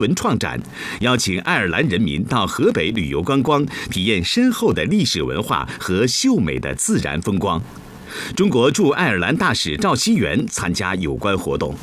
文创展，邀请爱尔兰人民到河北旅游观光，体验深厚的历史文化和秀美的自然风光。中国驻爱尔兰大使赵希元参加有关活动。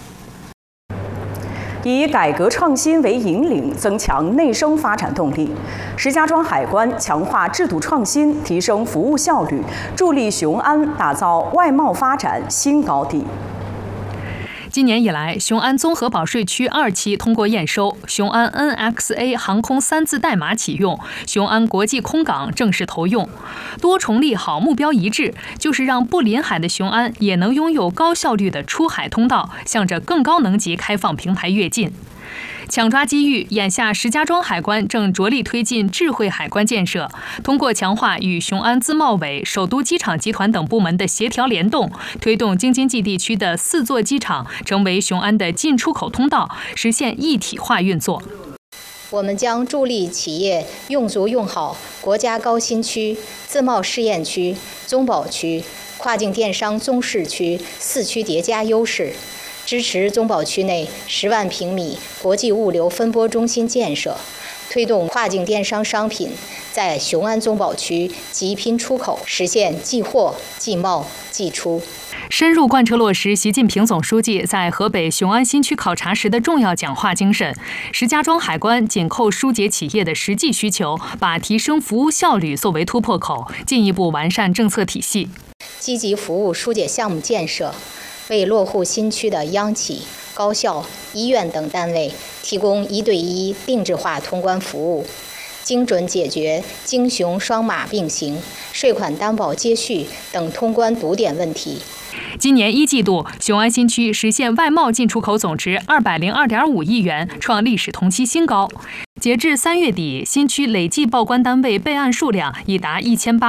以改革创新为引领，增强内生发展动力。石家庄海关强化制度创新，提升服务效率，助力雄安打造外贸发展新高地。 今年以来，雄安综合保税区2期通过验收，雄安 NXA 航空3字代码启用，雄安国际空港正式投用。多重利好，目标一致，就是让不临海的雄安也能拥有高效率的出海通道，向着更高能级开放平台跃进。抢抓机遇，眼下石家庄海关正着力推进智慧海关建设，通过强化与雄安自贸委、首都机场集团等部门的协调联动，推动京津冀地区的4座机场成为雄安的进出口通道，实现一体化运作。 我们将助力企业用足用好国家高新区、自贸试验区、综保区、跨境电商综试区4区叠加优势。支持综保区内10万平米国际物流分拨中心建设，推动跨境电商商品在雄安综保区集拼出口，实现即货即贸即出。 深入贯彻落实习近平总书记在河北雄安新区考察时的重要讲话精神，石家庄海关紧扣疏解企业的实际需求，把提升服务效率作为突破口，进一步完善政策体系， 积极服务疏解项目建设。为落户新区的央企、高校、医院等单位提供1对1定制化通关服务，精准解决京雄双码并行、税款担保接续等通关堵点问题。 今年1季度，雄安新区实现外贸进出口总值202.5亿元，创历史同期新高。截至3月底，新区累计报关单位备案数量已达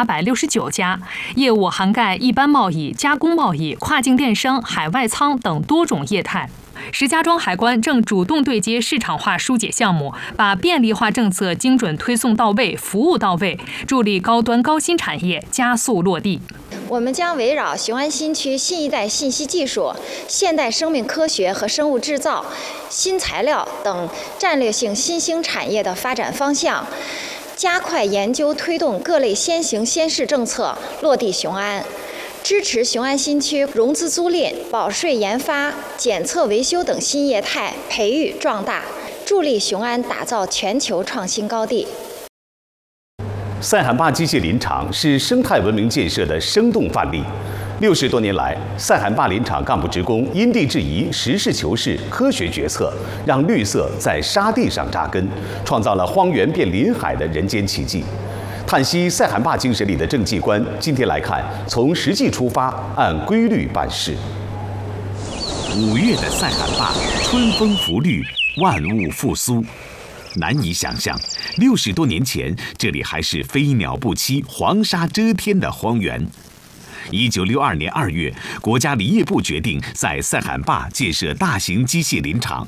1869家，业务涵盖一般贸易、加工贸易、跨境电商、海外仓等多种业态。石家庄海关正主动对接市场化疏解项目，把便利化政策精准推送到位、服务到位，助力高端高新产业加速落地。 我们将围绕雄安新区新一代信息技术、现代生命科学和生物制造、新材料等战略性新兴产业的发展方向，加快研究推动各类先行先试政策落地雄安，支持雄安新区融资租赁、保税研发、检测维修等新业态培育壮大，助力雄安打造全球创新高地。 赛罕坝机械林场是生态文明建设的生动范例。60多年来，赛罕坝林场干部职工因地制宜、实事求是、科学决策，让绿色在沙地上扎根，创造了荒原变林海的人间奇迹。叹息赛罕坝精神里的政绩观，今天来看，从实际出发，按规律办事。5月的赛罕坝，春风拂绿，万物复苏。难以想象，60多年前，这里还是飞鸟不栖、黄沙遮天的荒原。1962年2月，国家林业部决定在赛罕坝建设大型机械林场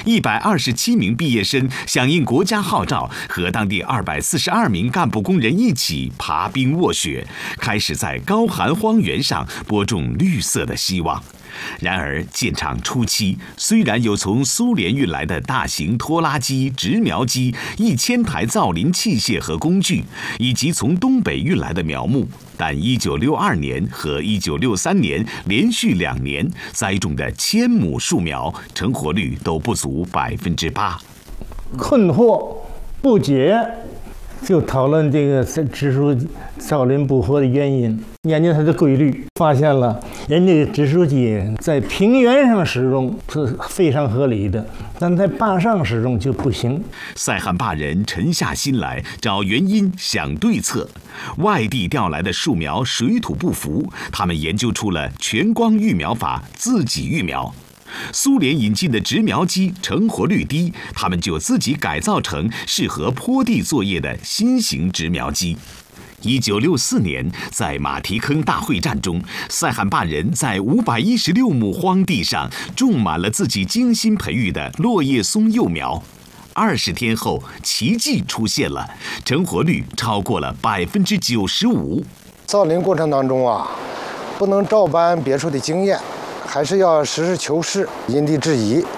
，127名毕业生响应国家号召，和当地242名干部工人一起爬冰卧雪，开始在高寒荒原上播种绿色的希望。然而，建厂初期，虽然有从苏联运来的大型拖拉机、植苗机、1000台造林器械和工具，以及从东北运来的苗木，但1962年和1963年连续2年栽种的1000亩树苗，成活率都不足8%。 困惑不解，就讨论这个植树造林不活的原因，研究它的规律，发现了人这个植树机在平原上使用是非常合理的，但在坝上使用就不行。 赛罕坝人沉下心来找原因、想对策。外地调来的树苗水土不服，他们研究出了全光育苗法，自己育苗。苏联引进的植苗机成活率低，他们就自己改造成适合坡地作业的新型植苗机。1964年，在马蹄坑大会战中，赛罕坝人在516亩荒地上种满了自己精心培育的落叶松幼苗。20天后，奇迹出现了，成活率超过了95%。 造林过程当中啊，不能照搬别处的经验，还是要实事求是、因地制宜。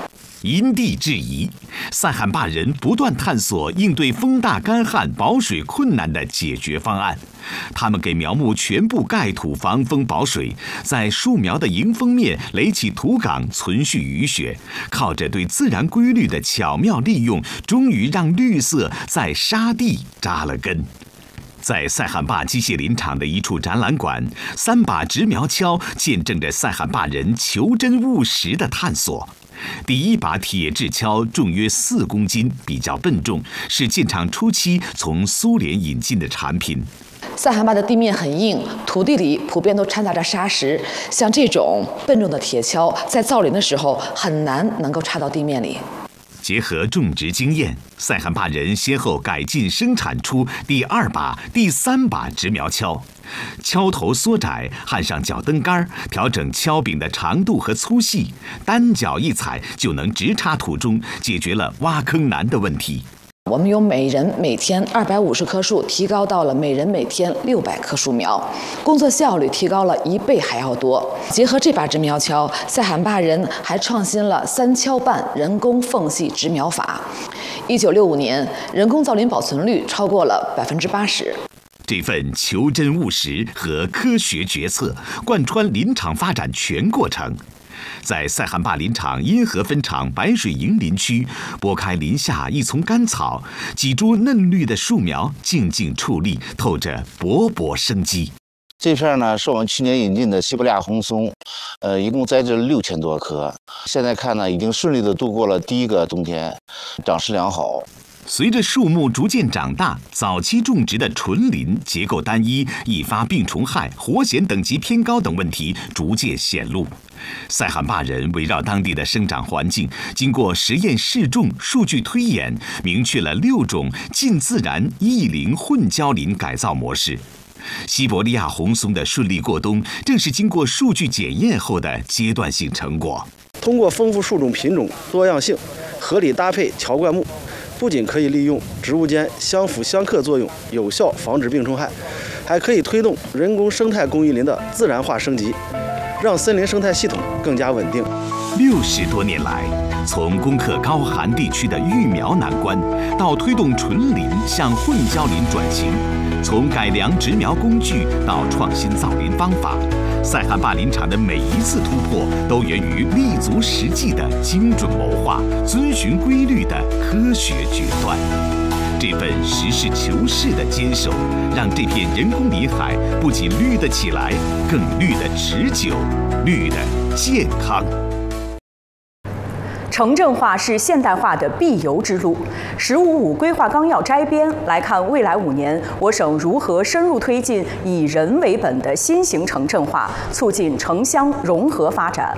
因地制宜，塞罕坝人不断探索应对风大干旱、保水困难的解决方案。他们给苗木全部盖土防风保水，在树苗的迎风面垒起土岗，存蓄雨雪。靠着对自然规律的巧妙利用，终于让绿色在沙地扎了根。在塞罕坝机械林场的一处展览馆，3把植苗锹见证着塞罕坝人求真务实的探索。第一把铁制锹重约4公斤，比较笨重，是建厂初期从苏联引进的产品。 塞罕坝的地面很硬，土地里普遍都掺杂着沙石，像这种笨重的铁锹，在造林的时候很难能够插到地面里。 结合种植经验，塞罕坝人先后改进生产出第2把、第3把植苗锹。锹头缩窄，焊上脚蹬杆，调整锹柄的长度和粗细，单脚一踩就能直插土中，解决了挖坑难的问题。 我们由每人每天250棵树提高到了每人每天600棵树苗，工作效率提高了1倍还要多。结合这把植苗锹，塞罕坝人还创新了3锹半人工缝隙植苗法。1965年，人工造林保存率超过了80%。 这份求真务实和科学决策贯穿林场发展全过程。在塞罕坝林场因河分场白水营林区，拨开林下一丛干草，几株嫩绿的树苗静静矗立，透着勃勃生机。 这片呢是我们去年引进的西伯利亚红松，一共栽植了6000多棵。现在看呢，已经顺利地度过了第一个冬天，长势良好。 随着树木逐渐长大，早期种植的纯林结构单一，易发病虫害、火险等级偏高等问题逐渐显露。塞罕坝人围绕当地的生长环境，经过实验试种、数据推演，明确了6种近自然异林混交林改造模式。西伯利亚红松的顺利过冬，正是经过数据检验后的阶段性成果。 通过丰富树种品种多样性，合理搭配乔灌木，不仅可以利用植物间相辅相克作用，有效防止病虫害，还可以推动人工生态公益林的自然化升级，让森林生态系统更加稳定。 60多年来，从攻克高寒地区的育苗难关，到推动纯林向混交林转型，从改良植苗工具到创新造林方法，塞罕坝林场的每一次突破，都源于立足实际的精准谋划，遵循规律的科学决断。这份实事求是的坚守，让这片人工林海不仅绿得起来，更绿得持久，绿得健康。 城镇化是现代化的必由之路。“15.5”规划纲要摘编来看，未来5年，我省如何深入推进以人为本的新型城镇化，促进城乡融合发展。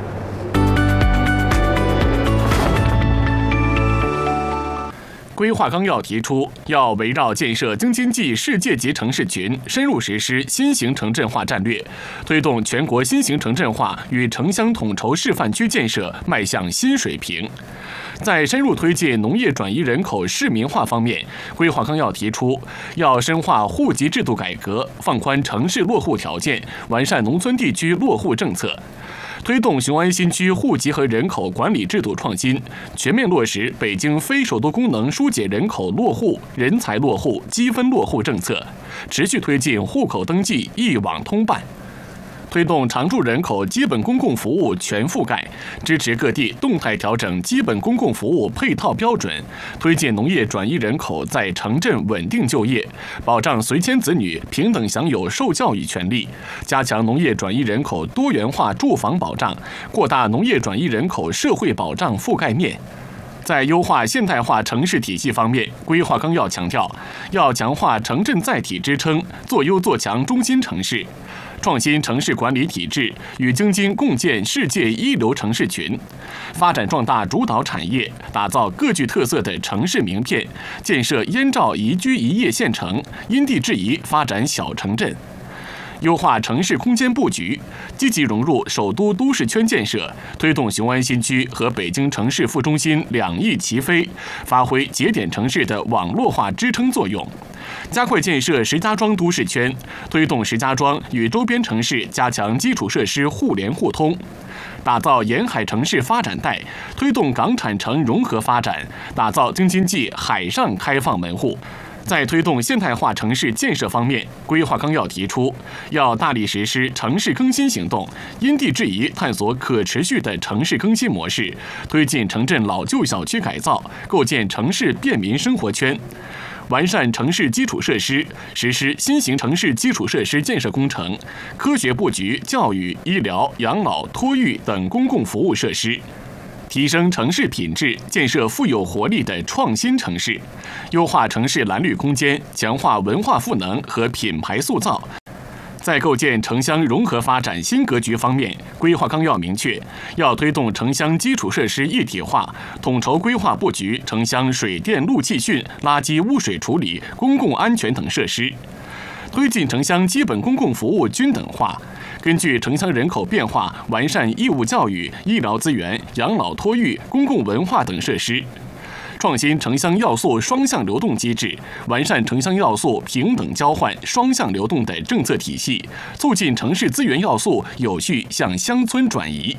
规划纲要提出，要围绕建设京津冀世界级城市群，深入实施新型城镇化战略，推动全国新型城镇化与城乡统筹示范区建设迈向新水平。在深入推进农业转移人口市民化方面，规划纲要提出，要深化户籍制度改革，放宽城市落户条件，完善农村地区落户政策。推动雄安新区户籍和人口管理制度创新，全面落实北京非首都功能疏解人口落户、人才落户、积分落户政策，持续推进户口登记一网通办。推动常住人口基本公共服务全覆盖，支持各地动态调整基本公共服务配套标准，推进农业转移人口在城镇稳定就业，保障随迁子女平等享有受教育权利，加强农业转移人口多元化住房保障，扩大农业转移人口社会保障覆盖面。在优化现代化城市体系方面，规划纲要强调，要强化城镇载体支撑，做优做强中心城市，创新城市管理体制，与京津共建世界一流城市群，发展壮大主导产业，打造各具特色的城市名片，建设燕赵宜居宜业县城，因地制宜发展小城镇。优化城市空间布局，积极融入首都都市圈建设，推动雄安新区和北京城市副中心两翼齐飞，发挥节点城市的网络化支撑作用。加快建设石家庄都市圈，推动石家庄与周边城市加强基础设施互联互通。 打造沿海城市发展带，推动港产城融合发展，打造京津冀海上开放门户。在推动现代化城市建设方面，规划纲要提出，要大力实施城市更新行动，因地制宜探索可持续的城市更新模式，推进城镇老旧小区改造，构建城市便民生活圈。完善城市基础设施，实施新型城市基础设施建设工程，科学布局教育、医疗、养老、托育等公共服务设施。提升城市品质，建设富有活力的创新城市，优化城市蓝绿空间，强化文化赋能和品牌塑造。在构建城乡融合发展新格局方面，规划纲要明确，要推动城乡基础设施一体化，统筹规划布局城乡水电路气汛、垃圾污水处理、公共安全等设施，推进城乡基本公共服务均等化。根据城乡人口变化，完善义务教育、医疗资源、养老托育、公共文化等设施，创新城乡要素双向流动机制，完善城乡要素平等交换、双向流动的政策体系，促进城市资源要素有序向乡村转移。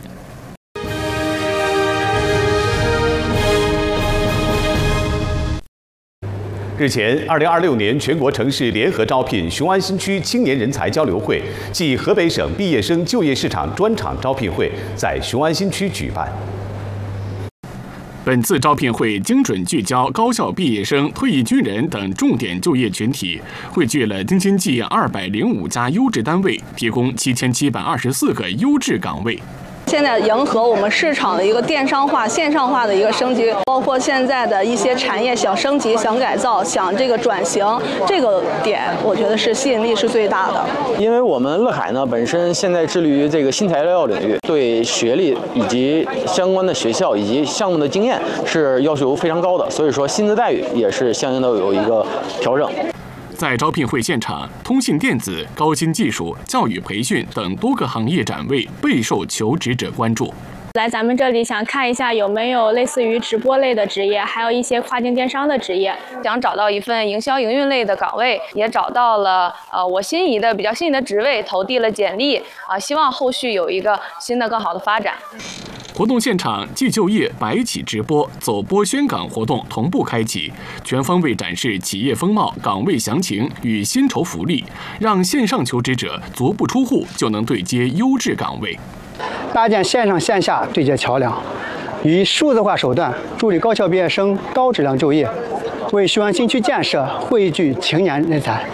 日前，2026年全国城市联合招聘雄安新区青年人才交流会暨河北省毕业生就业市场专场招聘会在雄安新区举办。 本次招聘会精准聚焦高校毕业生、退役军人等重点就业群体，汇聚了京津冀205家优质单位，提供7724个优质岗位。 现在迎合我们市场的一个电商化、线上化的一个升级，包括现在的一些产业想升级、想改造、想这个转型，这个点我觉得是吸引力是最大的。 因为我们乐海呢本身现在致力于这个新材料领域，对学历以及相关的学校以及项目的经验是要求非常高的，所以说薪资待遇也是相应的有一个调整。 在招聘会现场，通信电子、高新技术、教育培训等多个行业展位备受求职者关注。 来咱们这里想看一下有没有类似于直播类的职业，还有一些跨境电商的职业。想找到一份营销营运类的岗位，也找到了我比较心仪的职位，投递了简历希望后续有一个新的更好的发展。 活动现场既就业百企直播、走播宣岗活动同步开启，全方位展示企业风貌、岗位详情与薪酬福利，让线上求职者足不出户就能对接优质岗位。 搭建线上线下对接桥梁，以数字化手段助力高校毕业生高质量就业，为雄安新区建设汇聚青年人才。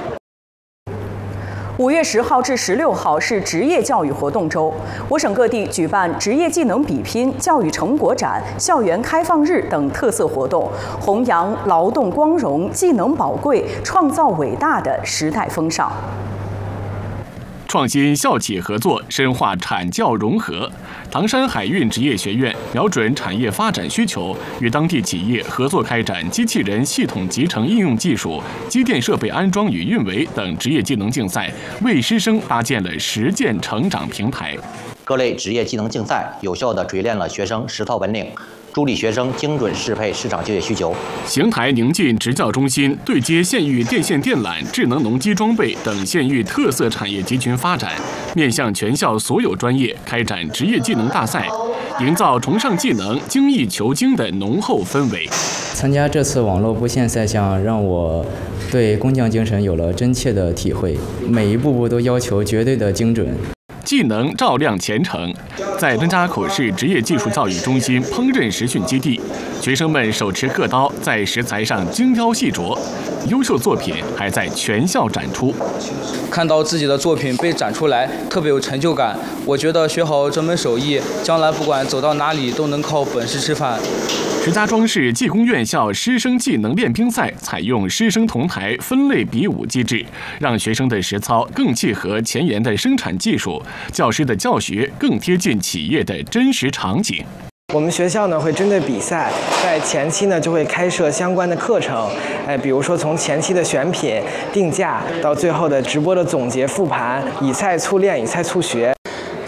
5月10号至16号是职业教育活动周，我省各地举办职业技能比拼、教育成果展、校园开放日等特色活动，弘扬劳动光荣、技能宝贵、创造伟大的时代风尚。 创新校企合作，深化产教融合。唐山海运职业学院瞄准产业发展需求，与当地企业合作开展机器人系统集成应用技术、机电设备安装与运维等职业技能竞赛，为师生搭建了实践成长平台。 各类职业技能竞赛有效地锤炼了学生实操本领，助力学生精准适配市场就业需求。 邢台宁晋职教中心对接县域电线电缆、智能农机装备等县域特色产业集群发展，面向全校所有专业开展职业技能大赛，营造崇尚技能、精益求精的浓厚氛围。 参加这次网络布线赛项，让我对工匠精神有了真切的体会，每一步步都要求绝对的精准。 技能照亮前程。在登家口市职业技术教育中心烹饪实训基地，学生们手持刻刀，在食材上精雕细琢，优秀作品还在全校展出。 看到自己的作品被展出来，特别有成就感。我觉得学好这门手艺，将来不管走到哪里都能靠本事吃饭。 石家庄市技工院校师生技能练兵赛采用师生同台分类比武机制，让学生的实操更契合前沿的生产技术，教师的教学更贴近企业的真实场景。 我们学校呢会针对比赛，在前期呢就会开设相关的课程，比如说从前期的选品、定价到最后的直播的总结复盘，以菜促练，以菜促学。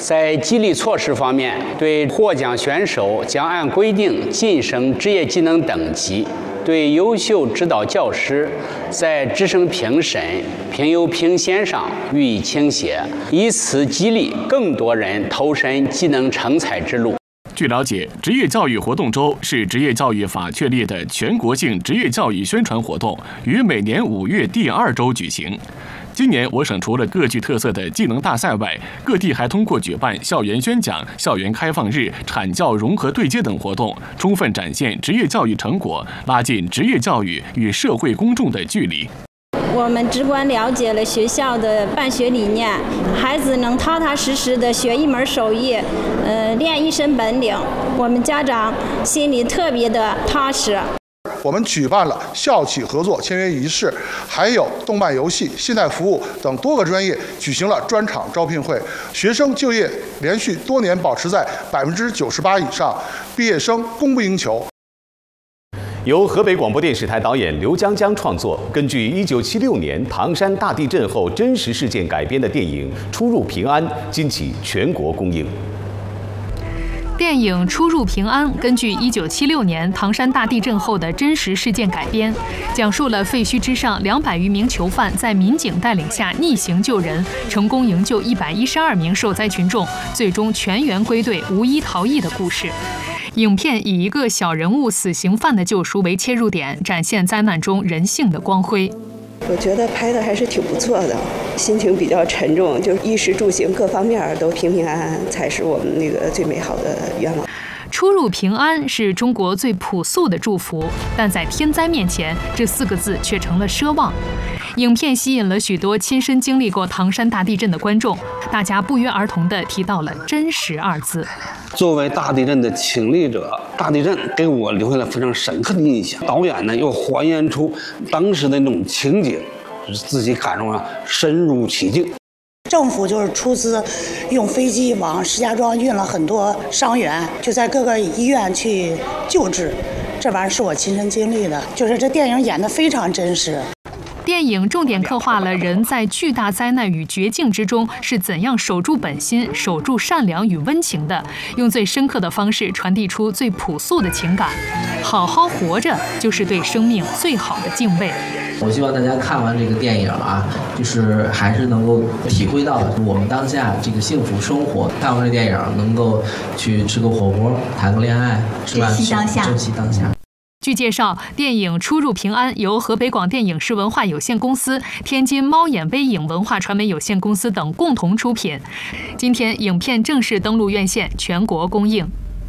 在激励措施方面，对获奖选手将按规定晋升职业技能等级。对优秀指导教师在职称评审、评优评先上予以倾斜，以此激励更多人投身技能成才之路。 据了解，职业教育活动周是职业教育法确立的全国性职业教育宣传活动，于每年5月第2周举行。今年我省除了各具特色的技能大赛外，各地还通过举办校园宣讲、校园开放日、产教融合对接等活动，充分展现职业教育成果，拉近职业教育与社会公众的距离。 我们直观了解了学校的办学理念，孩子能踏踏实实地学一门手艺，练一身本领，我们家长心里特别的踏实。 我们举办了校企合作签约仪式，还有动漫游戏、信贷服务等多个专业举行了专场招聘会，学生就业连续多年保持在98%以上，毕业生供不应求。 由河北广播电视台导演刘江江创作，根据1976年唐山大地震后真实事件改编的电影《出入平安》今起全国公映。 电影《出入平安》根据1976年唐山大地震后的真实事件改编，讲述了废墟之上200余名囚犯在民警带领下逆行救人，成功营救112名受灾群众，最终全员归队，无一逃逸的故事。影片以一个小人物死刑犯的救赎为切入点，展现灾难中人性的光辉。 我觉得拍的还是挺不错的，心情比较沉重，就是衣食住行各方面都平平安安，才是我们那个最美好的愿望。 出入平安是中国最朴素的祝福，但在天灾面前，这4个字却成了奢望。影片吸引了许多亲身经历过唐山大地震的观众，大家不约而同地提到了“真实”2字。 作为大地震的亲历者，大地震给我留下了非常深刻的印象。导演呢又还原出当时的那种情景，自己感受深入其境。 政府就是出资用飞机往石家庄运了很多伤员，就在各个医院去救治。这玩意儿是我亲身经历的，就是这电影演得非常真实。 电影重点刻画了人在巨大灾难与绝境之中是怎样守住本心、守住善良与温情的，用最深刻的方式传递出最朴素的情感。好好活着，就是对生命最好的敬畏。 我希望大家看完这个电影就是还是能够体会到我们当下这个幸福生活。看完这电影，能够去吃个火锅、谈个恋爱，是吧？珍惜当下，珍惜当下。 据介绍，电影《出入平安》由河北广电影视文化有限公司、天津猫眼微影文化传媒有限公司等共同出品。今天，影片正式登陆院线，全国公映。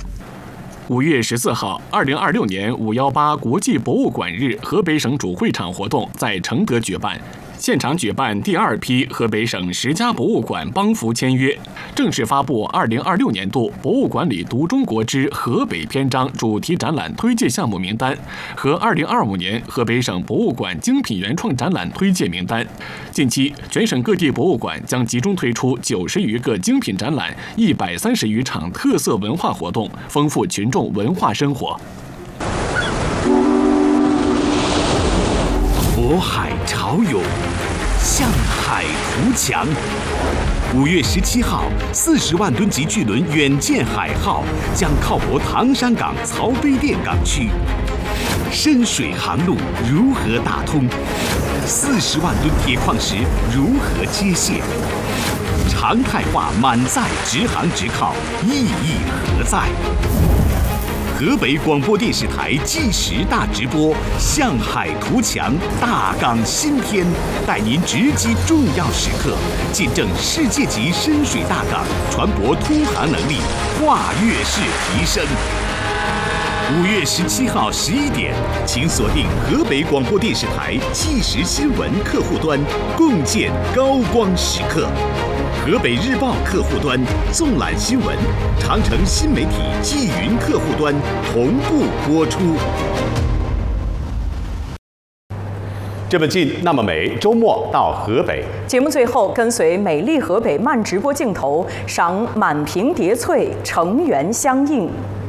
5月14号，2026年518国际博物馆日河北省主会场活动在承德举办。现场举办第2批河北省10家博物馆帮扶签约，正式发布2026年度博物馆里读中国之河北篇章主题展览推介项目名单和2025年河北省博物馆精品原创展览推介名单。近期，全省各地博物馆将集中推出90余个精品展览，130余场特色文化活动，丰富群众文化生活。 渤海潮涌，向海图强。5月17号，40万吨级巨轮远见海号将靠泊唐山港曹碑店港区。深水航路如何打通？40万吨铁矿石如何接线？常态化满载直航直靠意义何在？河北广播电视台纪实大直播，向海图强，大港新篇，带您直击重要时刻，见证世界级深水大港船舶通航能力跨越式提升。5月17号11点，请锁定河北广播电视台纪实新闻客户端，共建高光时刻。河北日报客户端、纵览新闻、长城新媒体纪云客户端同步播出。 这么近，那么美，周末到河北。 节目最后，跟随美丽河北慢直播镜头，赏满屏叠翠，成园相映。